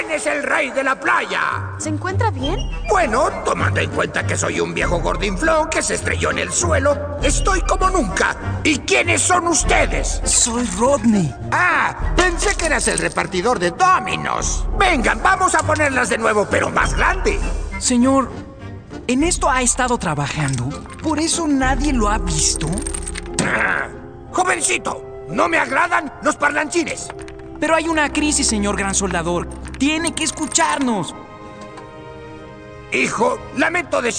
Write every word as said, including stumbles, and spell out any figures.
¿Quién es el rey de la playa? ¿Se encuentra bien? Bueno, tomando en cuenta que soy un viejo gordinflón que se estrelló en el suelo, estoy como nunca. ¿Y quiénes son ustedes? Soy Rodney. Ah, pensé que eras el repartidor de Dominos. Vengan, vamos a ponerlas de nuevo, pero más grande. Señor, ¿en esto ha estado trabajando? ¿Por eso nadie lo ha visto? Ah, jovencito, no me agradan los parlanchines. Pero hay una crisis, señor gran soldador. Tiene que escucharnos. Hijo, lamento decir